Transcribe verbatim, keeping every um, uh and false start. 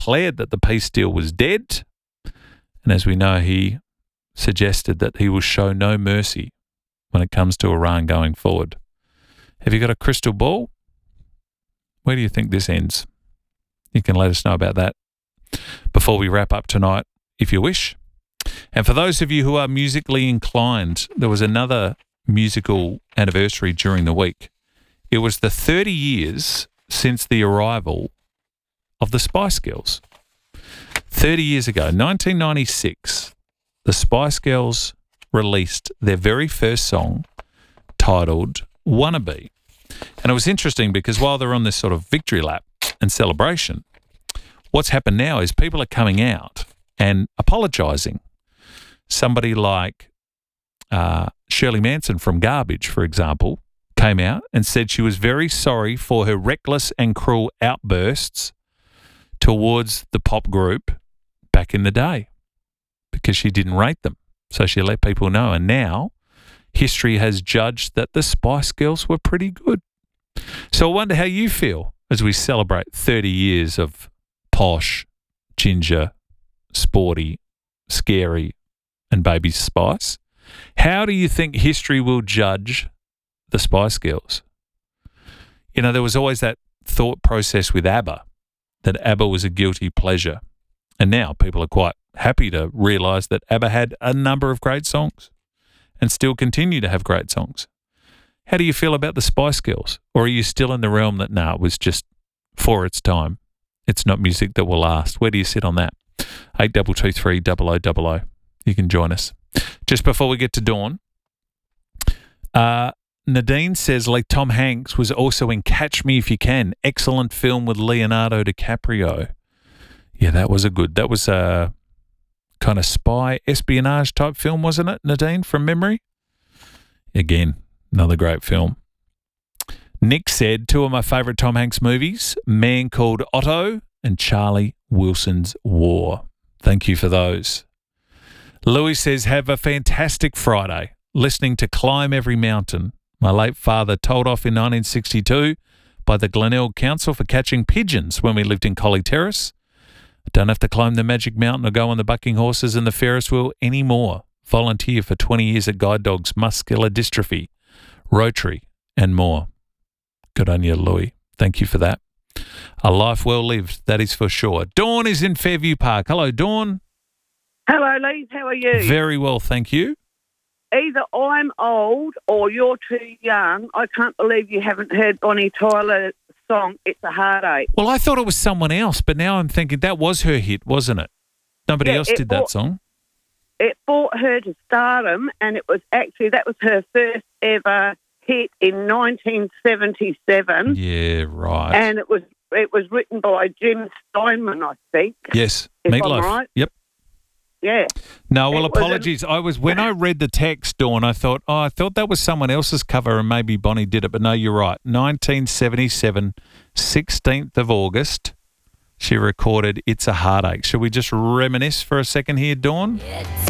declared that the peace deal was dead. And as we know, he suggested that he will show no mercy when it comes to Iran going forward. Have you got a crystal ball? Where do you think this ends? You can let us know about that before we wrap up tonight, if you wish. And for those of you who are musically inclined, there was another musical anniversary during the week. It was the thirty years since the arrival of the Spice Girls. thirty years ago, nineteen ninety-six, the Spice Girls released their very first song titled Wannabe. And it was interesting because while they're on this sort of victory lap and celebration, what's happened now is people are coming out and apologising. Somebody like uh, Shirley Manson from Garbage, for example, came out and said she was very sorry for her reckless and cruel outbursts towards the pop group back in the day because she didn't rate them. So she let people know. And now history has judged that the Spice Girls were pretty good. So I wonder how you feel as we celebrate thirty years of posh, ginger, sporty, scary, and Baby Spice. How do you think history will judge the Spice Girls? You know, there was always that thought process with ABBA, that ABBA was a guilty pleasure. And now people are quite happy to realise that ABBA had a number of great songs and still continue to have great songs. How do you feel about the Spice Girls? Or are you still in the realm that, no, it was just for its time? It's not music that will last. Where do you sit on that? eight two two three, double oh double oh. You can join us. Just before we get to Dawn, uh, Nadine says, like Tom Hanks was also in Catch Me If You Can. Excellent film with Leonardo DiCaprio. Yeah, that was a good, that was a kind of spy espionage type film, wasn't it, Nadine, from memory? Again, another great film. Nick said, two of my favourite Tom Hanks movies, Man Called Otto and Charlie Wilson's War. Thank you for those. Louis says, have a fantastic Friday. Listening to Climb Every Mountain. My late father told off in nineteen sixty-two by the Glenelg Council for catching pigeons when we lived in Collie Terrace. I don't have to climb the Magic Mountain or go on the bucking horses and the Ferris wheel anymore. Volunteer for twenty years at Guide Dogs, Muscular Dystrophy, Rotary, and more. Good on you, Louis. Thank you for that. A life well lived, that is for sure. Dawn is in Fairview Park. Hello, Dawn. Hello, Lee. How are you? Very well, thank you. Either I'm old or you're too young. I can't believe you haven't heard Bonnie Tyler's song, It's a Heartache. Well, I thought it was someone else, but now I'm thinking that was her hit, wasn't it? Nobody yeah, else did brought, that song. It brought her to stardom, and it was actually, that was her first ever hit in nineteen seventy-seven. Yeah, right. And it was it was written by Jim Steinman, I think. Yes, if Meatloaf. I'm right. Yep. Yeah. No, well, it apologies. I was when I read the text, Dawn, I thought, oh, I thought that was someone else's cover and maybe Bonnie did it. But no, you're right. nineteen seventy-seven, sixteenth of August, she recorded It's a Heartache. Should we just reminisce for a second here, Dawn? It's